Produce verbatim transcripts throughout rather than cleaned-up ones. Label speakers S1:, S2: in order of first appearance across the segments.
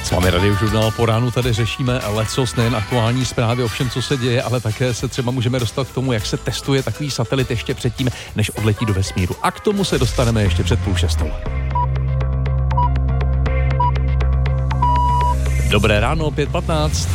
S1: S vámi Radiožurnál po ránu tady řešíme lecos, nejen aktuální zprávy o všem, co se děje, ale také se třeba můžeme dostat k tomu, jak se testuje takový satelit ještě předtím, než odletí do vesmíru. A k tomu se dostaneme ještě před půl šestou. Dobré ráno, pět patnáct.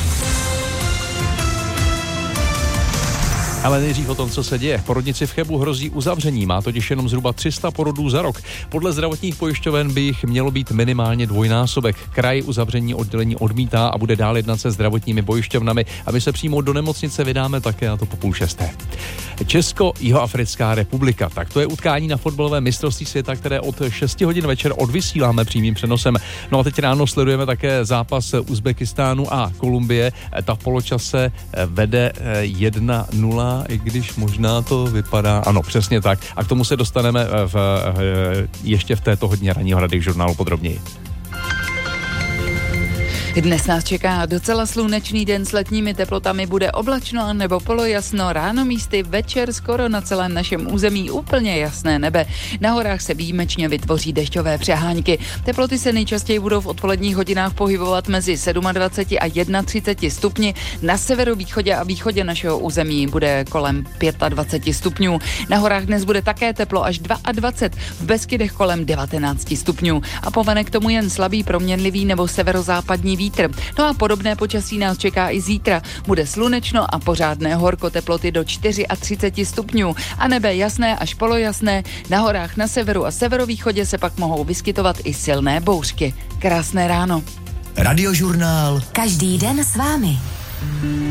S1: Ale nejdřív o tom, co se děje. Porodnici v Chebu hrozí uzavření, má totiž jenom zhruba tři sta porodů za rok. Podle zdravotních pojišťoven by jich mělo být minimálně dvojnásobek. Kraj uzavření oddělení odmítá a bude dál jednat se zdravotními pojišťovnami, aby se přímo do nemocnice vydáme také, a to po půl šesté. Česko-Jihoafrická republika. Tak to je utkání na fotbalovém mistrovství světa, které od šesti hodin večer odvysíláme přímým přenosem. No a teď ráno sledujeme také zápas Uzbekistánu a Kolumbie. Ta v poločase vede jedna nula, i když možná to vypadá, ano, přesně tak. A k tomu se dostaneme v, ještě v této hodně ranního Radiožurnálu podrobněji.
S2: Dnes nás čeká docela slunečný den s letními teplotami, bude oblačno nebo polojasno, ráno místy, večer skoro na celém našem území úplně jasné nebe. Na horách se výjimečně vytvoří dešťové přehánky. Teploty se nejčastěji budou v odpoledních hodinách pohybovat mezi dvacet sedm a třicet jedna stupni. Na severovýchodě a východě našeho území bude kolem dvacet pět stupňů. Na horách dnes bude také teplo až dvacet dva, v Beskydech kolem devatenáct stupňů. A povene k tomu jen slabý proměnlivý nebo severozápadní vítr. No a podobné počasí nás čeká i zítra. Bude slunečno a pořádné horko, teploty do třicet čtyři stupňů a nebe jasné až polojasné. Na horách na severu a severovýchodě se pak mohou vyskytovat i silné bouřky. Krásné ráno.
S3: Radiožurnál.
S4: Každý den s vámi.